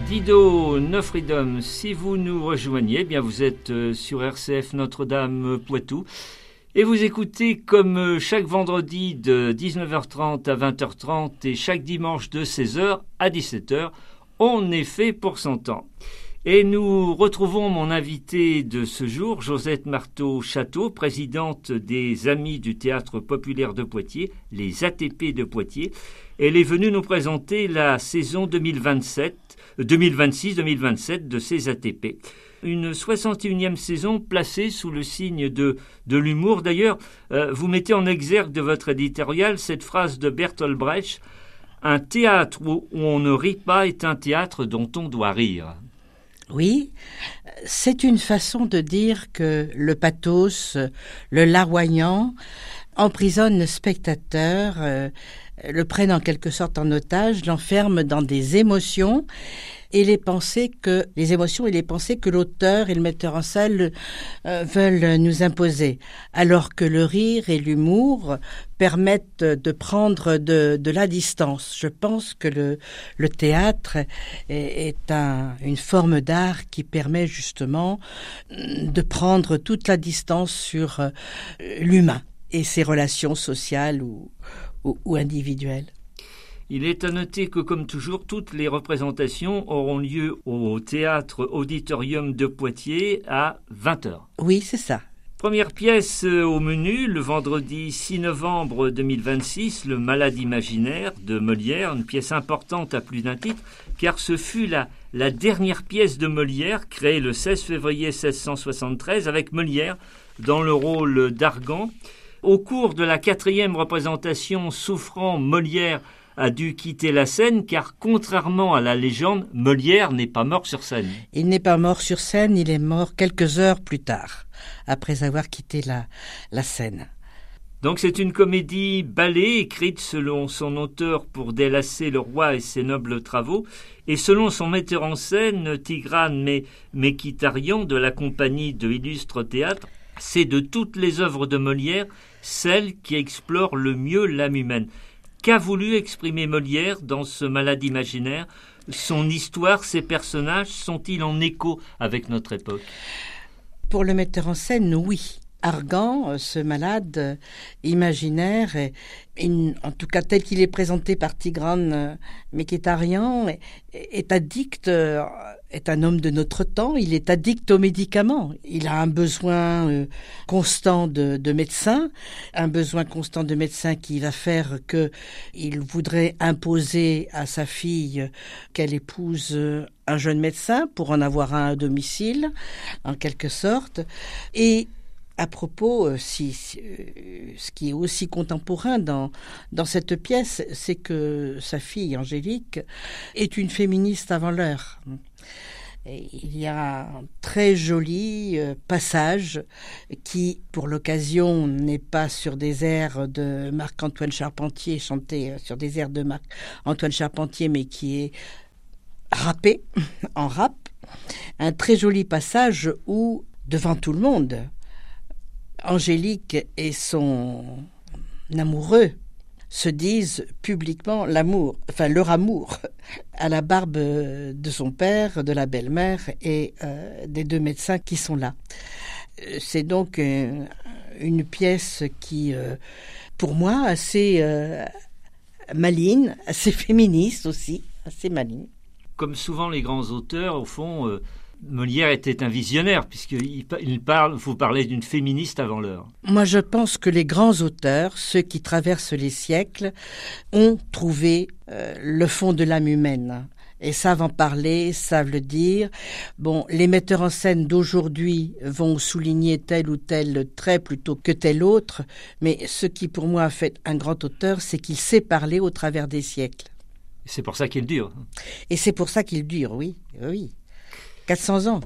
Dido, No Freedom, si vous nous rejoignez, eh bien vous êtes sur RCF Notre-Dame Poitou et vous écoutez comme chaque vendredi de 19h30 à 20h30 et chaque dimanche de 16h à 17h, on est fait pour s'entendre. Et nous retrouvons mon invité de ce jour, Josette Marteau-Château, présidente des Amis du Théâtre Populaire de Poitiers, les ATP de Poitiers. Elle est venue nous présenter la saison 2026-2027 de ces ATP. Une 61e saison placée sous le signe de l'humour. D'ailleurs, vous mettez en exergue de votre éditorial cette phrase de Bertolt Brecht, « Un théâtre où on ne rit pas est un théâtre dont on doit rire ». Oui, c'est une façon de dire que le pathos, le larroyant, emprisonne le spectateur, le prennent en quelque sorte en otage, l'enferment dans des émotions et les émotions et les pensées que l'auteur et le metteur en scène veulent nous imposer. Alors que le rire et l'humour permettent de prendre de la distance. Je pense que le théâtre est une forme d'art qui permet justement de prendre toute la distance sur l'humain et ses relations sociales ou individuelles. Il est à noter que, comme toujours, toutes les représentations auront lieu au Théâtre Auditorium de Poitiers à 20h. Oui, c'est ça. Première pièce au menu, le vendredi 6 novembre 2026, Le Malade imaginaire de Molière, une pièce importante à plus d'un titre, car ce fut la dernière pièce de Molière, créée le 16 février 1673, avec Molière dans le rôle d'Argan. Au cours de la 4e représentation souffrant, Molière a dû quitter la scène car, contrairement à la légende, Molière n'est pas mort sur scène. Il n'est pas mort sur scène, il est mort quelques heures plus tard, après avoir quitté la scène. Donc c'est une comédie ballet écrite selon son auteur pour délasser le roi et ses nobles travaux, et selon son metteur en scène, Tigrane Mekitarian de la compagnie de Illustre Théâtre. C'est de toutes les œuvres de Molière celle qui explore le mieux l'âme humaine. Qu'a voulu exprimer Molière dans ce Malade imaginaire ? Son histoire, ses personnages, sont-ils en écho avec notre époque ? Pour le metteur en scène, oui. Argan, ce malade imaginaire, en tout cas tel qu'il est présenté par Tigrane Mekitarian, est addict, est un homme de notre temps, il est addict aux médicaments. Il a un besoin constant de médecin, un besoin constant de médecin qui va faire qu'il voudrait imposer à sa fille qu'elle épouse un jeune médecin pour en avoir un à domicile, en quelque sorte. Et à propos, ce qui est aussi contemporain dans cette pièce, c'est que sa fille, Angélique, est une féministe avant l'heure. Et il y a un très joli passage qui, pour l'occasion, n'est pas sur des airs de Marc-Antoine Charpentier, chanté sur des airs de Marc-Antoine Charpentier, mais qui est rappé, en rap. Un très joli passage où, devant tout le monde, Angélique et son amoureux se disent publiquement leur amour à la barbe de son père, de la belle-mère et des deux médecins qui sont là. C'est donc une pièce qui, pour moi, assez maligne, assez féministe aussi, assez maligne. Comme souvent les grands auteurs, au fond, Molière était un visionnaire, puisqu'il faut parler d'une féministe avant l'heure. Moi, je pense que les grands auteurs, ceux qui traversent les siècles, ont trouvé le fond de l'âme humaine et savent en parler, savent le dire. Bon, les metteurs en scène d'aujourd'hui vont souligner tel ou tel trait plutôt que tel autre, mais ce qui, pour moi, a fait un grand auteur, c'est qu'il sait parler au travers des siècles. C'est pour ça qu'il dure. Et c'est pour ça qu'il dure, oui. 400 ans.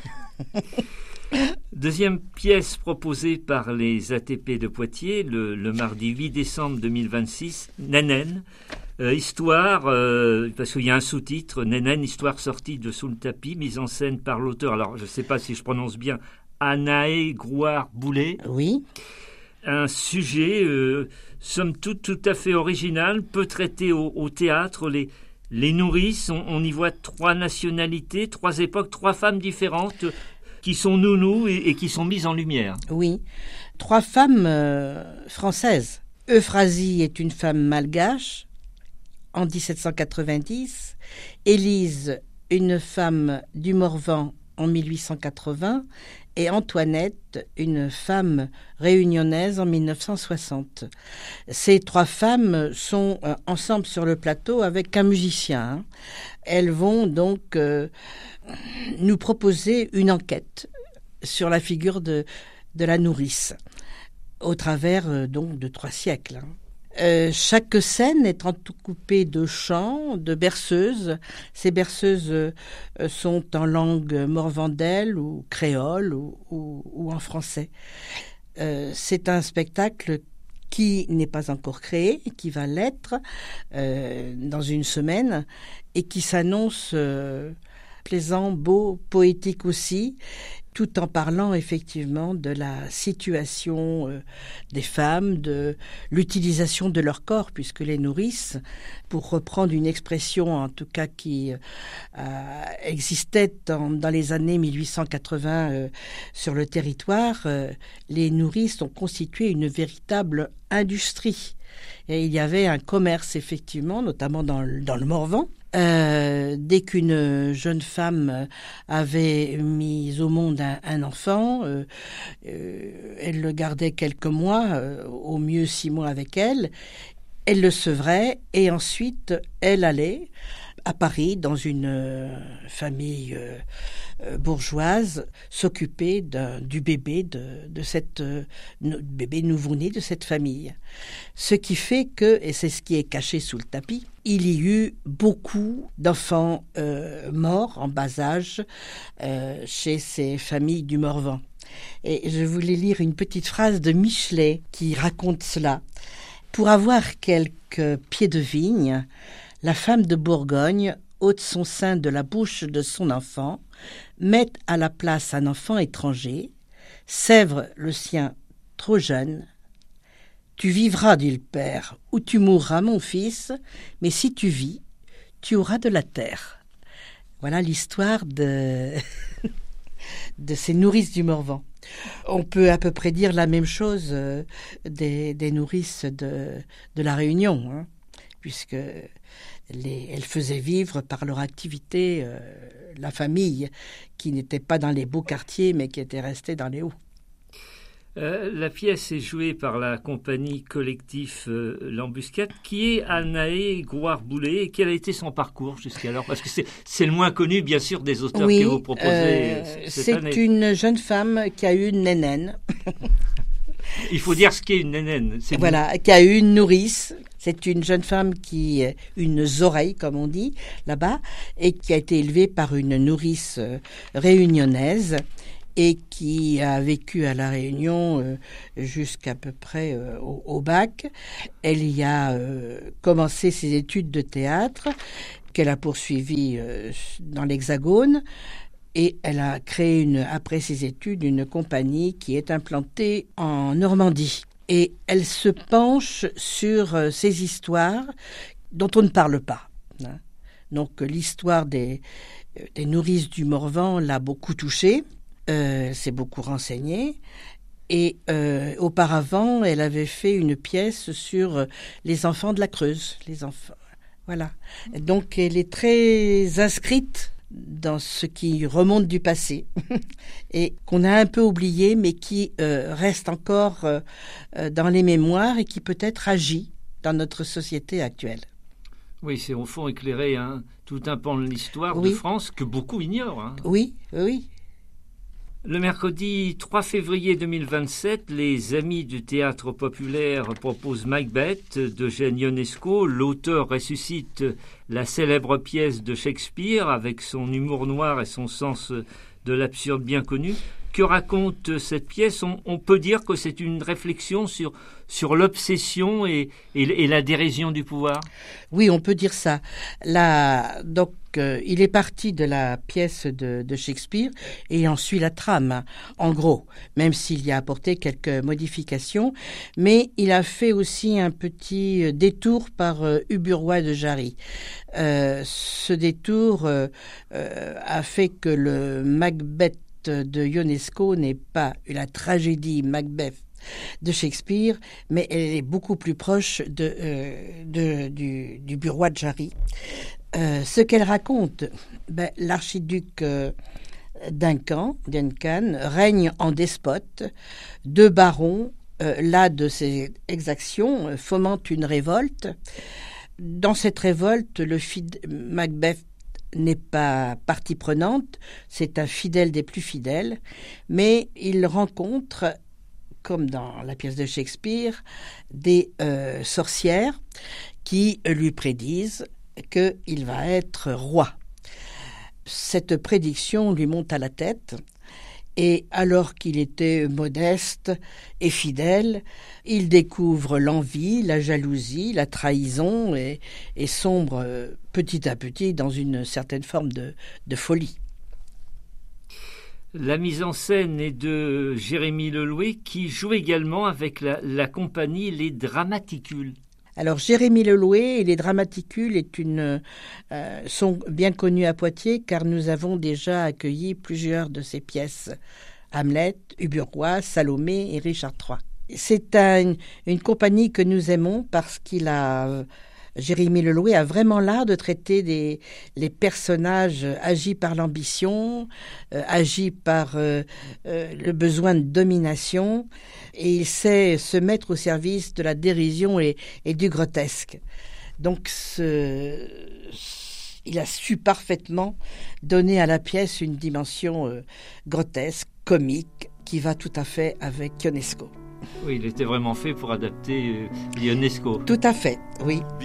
Deuxième pièce proposée par les ATP de Poitiers, le mardi 8 décembre 2026, Nénène. Histoire, parce qu'il y a un sous-titre, Nénène, histoire sortie de sous le tapis, mise en scène par l'auteur, alors je ne sais pas si je prononce bien, Anaë Grouard-Boulet. Oui. Un sujet, somme toute, tout à fait original, peut traiter au théâtre Les nourrices, on y voit 3 nationalités, 3 époques, 3 femmes différentes qui sont nounous et qui sont mises en lumière. Oui, 3 femmes françaises. Euphrasie est une femme malgache en 1790, Élise, une femme du Morvan en 1880, et Antoinette, une femme réunionnaise en 1960. Ces 3 femmes sont ensemble sur le plateau avec un musicien. Elles vont donc nous proposer une enquête sur la figure de la nourrice, au travers donc de 3 siècles. Chaque scène est entrecoupée de chants, de berceuses. Ces berceuses sont en langue morvandelle ou créole ou en français. C'est un spectacle qui n'est pas encore créé, qui va l'être dans une semaine et qui s'annonce plaisant, beau, poétique aussi, tout en parlant effectivement de la situation des femmes, de l'utilisation de leur corps, puisque les nourrices, pour reprendre une expression en tout cas qui existait dans les années 1880 sur le territoire, les nourrices ont constitué une véritable industrie. Et il y avait un commerce effectivement, notamment dans le Morvan. Dès qu'une jeune femme avait mis au monde un enfant, elle le gardait quelques mois, au mieux 6 mois avec elle, elle le sevrait et ensuite elle allait à Paris dans une famille bourgeoise s'occuper du bébé de cette bébé nouveau-né de cette famille. Ce qui fait que, et c'est ce qui est caché sous le tapis, il y eut beaucoup d'enfants morts en bas âge chez ces familles du Morvan. Et je voulais lire une petite phrase de Michelet qui raconte cela. Pour avoir quelques pieds de vigne, la femme de Bourgogne ôte son sein de la bouche de son enfant, met à la place un enfant étranger, sèvre le sien trop jeune. Tu vivras, dit le père, ou tu mourras, mon fils, mais si tu vis, tu auras de la terre. Voilà l'histoire de ces nourrices du Morvan. On peut à peu près dire la même chose des nourrices de la Réunion, hein, puisque elles faisaient vivre par leur activité la famille, qui n'était pas dans les beaux quartiers, mais qui était restée dans les hauts. La pièce est jouée par la compagnie collectif L'Embuscade, qui est Anaé Gouard-Boulet. Et quel a été son parcours jusqu'alors? Parce que c'est le moins connu, bien sûr, des auteurs que vous proposez cette année. C'est une jeune femme qui a eu une nénène. Il faut dire ce qu'est une nénène. Voilà, qui a eu une nourrice. C'est une jeune femme une oreille, comme on dit là-bas, et qui a été élevée par une nourrice réunionnaise et qui a vécu à La Réunion jusqu'à peu près au bac. Elle y a commencé ses études de théâtre, qu'elle a poursuivies dans l'Hexagone, et elle a créé, après ses études, une compagnie qui est implantée en Normandie. Et elle se penche sur ces histoires dont on ne parle pas. Hein. Donc l'histoire des nourrices du Morvan l'a beaucoup touchée. S'est beaucoup renseignée et auparavant elle avait fait une pièce sur les enfants de la Creuse, les enfants, voilà. Donc elle est très inscrite dans ce qui remonte du passé et qu'on a un peu oublié, mais qui reste encore dans les mémoires et qui peut-être agit dans notre société actuelle. Oui, c'est au fond éclairer tout un pan de l'histoire de France que beaucoup ignorent. Hein. Oui, oui. Le mercredi 3 février 2027, les Amis du théâtre populaire proposent Macbeth d'Eugène Ionesco. L'auteur ressuscite la célèbre pièce de Shakespeare avec son humour noir et son sens de l'absurde bien connu. que raconte cette pièce, on peut dire que c'est une réflexion sur l'obsession et la dérision du pouvoir. Oui, on peut dire ça. Donc, il est parti de la pièce de Shakespeare et en suit la trame, en gros, même s'il y a apporté quelques modifications. Mais il a fait aussi un petit détour par Uburoi de Jarry. Ce détour a fait que le Macbeth de Ionesco n'est pas la tragédie Macbeth de Shakespeare, mais elle est beaucoup plus proche du Burroi de Jarry. Ce qu'elle raconte, l'archiduc Duncan règne en despote, deux barons, las de ses exactions, fomentent une révolte. Dans cette révolte, Macbeth n'est pas partie prenante, c'est un fidèle des plus fidèles, mais il rencontre, comme dans la pièce de Shakespeare, des sorcières qui lui prédisent qu'il va être roi. Cette prédiction lui monte à la tête, et alors qu'il était modeste et fidèle, il découvre l'envie, la jalousie, la trahison et sombre petit à petit dans une certaine forme de folie. La mise en scène est de Jérémy Lelouet qui joue également avec la compagnie Les Dramaticules. Alors Jérémy Lelouet et les Dramaticules sont bien connus à Poitiers car nous avons déjà accueilli plusieurs de ces pièces. Hamlet, Uburoi, Salomé et Richard III. C'est une compagnie que nous aimons parce Jérémy Lelouet a vraiment l'art de traiter les personnages agis par l'ambition, agis par le besoin de domination, et il sait se mettre au service de la dérision et du grotesque. Donc il a su parfaitement donner à la pièce une dimension grotesque, comique, qui va tout à fait avec Ionesco. Oui, il était vraiment fait pour adapter Ionesco. Tout à fait, oui.